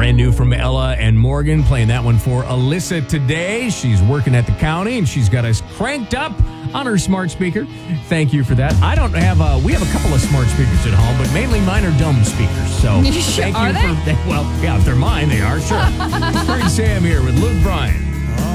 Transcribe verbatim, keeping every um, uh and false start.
brand new from Ella and Morgan, playing that one for Alyssa today. She's working at the county, and she's got us cranked up on her smart speaker. Thank you for that. I don't have a, we have a couple of smart speakers at home, but mainly mine are dumb speakers. So Sure, thank are you they? for, well, yeah, if they're mine, they are, sure. Craig Sam here with Luke Bryan.